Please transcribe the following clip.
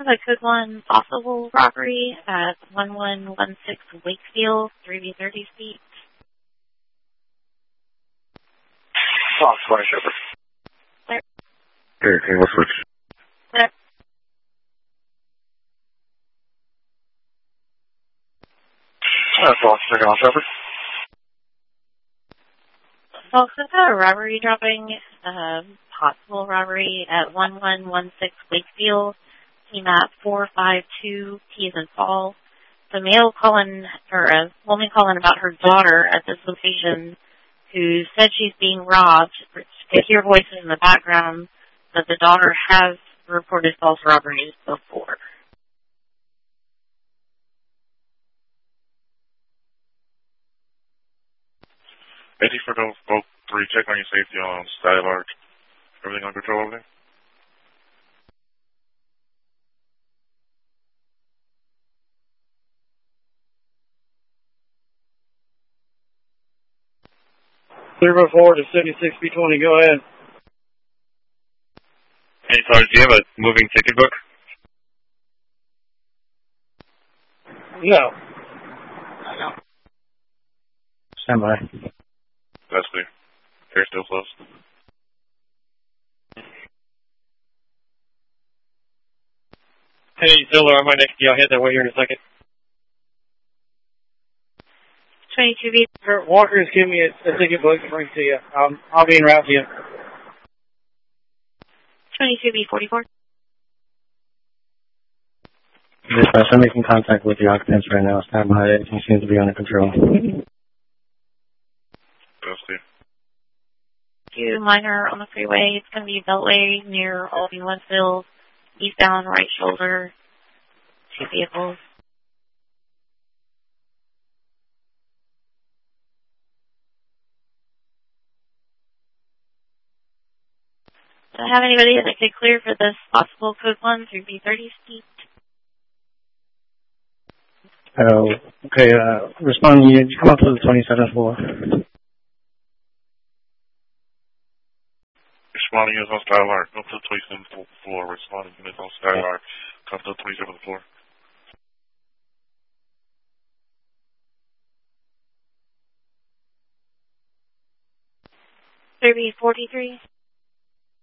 have a code 1 possible robbery at 1116 Wakefield, 3B30 feet. Fox 20 Shepard. Clear. Okay, can you switch? Clear. Fox 2 on Shepard. Folks, I've got a robbery dropping, possible robbery at 1116 Wakefield, team at 452 T as in fall. The male calling, or a woman calling about her daughter at this location who said she's being robbed. I hear voices in the background, but the daughter has reported false robberies before. Eddie for the boat 3, check on your safety on Skylark. Everything under control over there? Clear forward to 76B20, go ahead. Hey, Sarge, do you have a moving ticket book? No. Stand by. That's clear. Air still closed. Hey, Zilla, I'm right next to you. I'll head that way here in a second. 22B. Walker is giving me a ticket book to bring to you. I'll be en route to you. 22B44. Dispatch, I'm making contact with the occupants right now. Stand by. Everything seems to be under control. That's clear. Two minor on the freeway. It's going to be Beltway near Albany Westfield. Eastbound, right shoulder. 2 vehicles. Do I have anybody that could clear for this possible code 1 through B30 seat? Okay, respond, you come up to the 27th floor. Responding units on Skylark. Go to the 27th floor. Responding units on Skylark. Come to the 27th floor. 3B43.